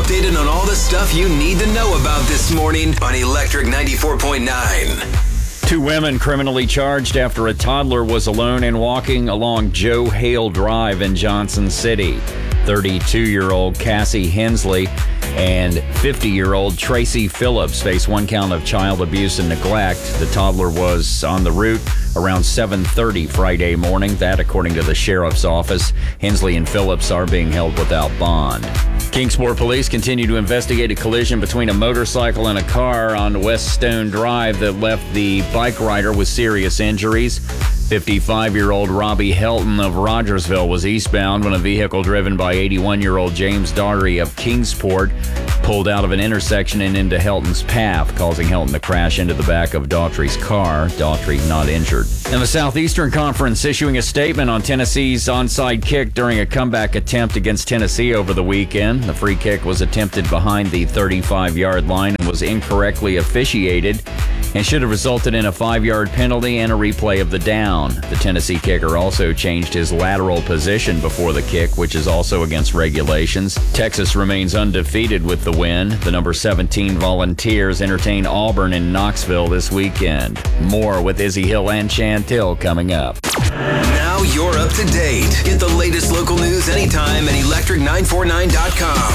updated on all the stuff you need to know about this morning on Electric 94.9. 2 women criminally charged after a toddler was alone and walking along Joe Hale Drive in Johnson City. 32-year-old Cassie Hensley and 50-year-old Tracy Phillips face 1 count of child abuse and neglect. The toddler was on the route around 7:30 Friday morning. That, according to the sheriff's office. Hensley and Phillips are being held without bond. Kingsport police continue to investigate a collision between a motorcycle and a car on West Stone Drive that left the bike rider with serious injuries. 55-year-old Robbie Helton of Rogersville was eastbound when a vehicle driven by 81-year-old James Daugherty of Kingsport pulled out of an intersection and into Helton's path, causing Helton to crash into the back of Daugherty's car. Daugherty not injured. And the Southeastern Conference issuing a statement on Tennessee's onside kick during a comeback attempt against Tennessee over the weekend. The free kick was attempted behind the 35-yard line and was incorrectly officiated and should have resulted in a 5-yard penalty and a replay of the down. The Tennessee kicker also changed his lateral position before the kick, which is also against regulations. Texas remains undefeated with the win. The number 17 Volunteers entertain Auburn in Knoxville this weekend. More with Izzy Hill and Chantil coming up. Now you're up to date. Get the latest local news anytime at electric949.com.